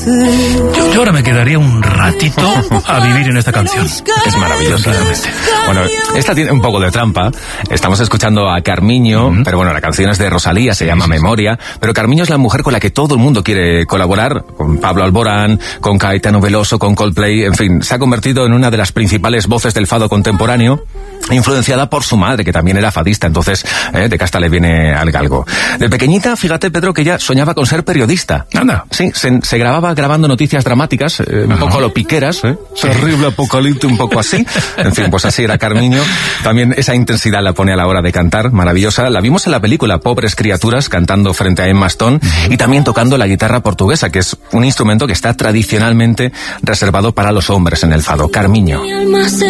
Yo ahora me quedaría un ratito a vivir en esta canción. Es maravillosa. Bueno, esta tiene un poco de trampa. Estamos escuchando a Carmiño, pero bueno, la canción es de Rosalía, se llama Memoria, pero Carmiño es la mujer con la que todo el mundo quiere colaborar, con Pablo Alborán, con Caetano Veloso, con Coldplay, en fin, se ha convertido en una de las principales voces del fado contemporáneo, influenciada por su madre, que también era fadista, entonces de casta le viene al galgo. De pequeñita, fíjate, Pedro, que ella soñaba con ser periodista. Anda. Sí, se grababa grabando noticias dramáticas, un poco lo piqueras, terrible apocalipsis, un poco así. En fin, pues así era Carmiño. También esa intensidad la pone a la hora de cantar, maravillosa. La vimos en la película Pobres criaturas, cantando frente a Emma Stone y también tocando la guitarra portuguesa, que es un instrumento que está tradicionalmente reservado para los hombres en el fado. Carmiño.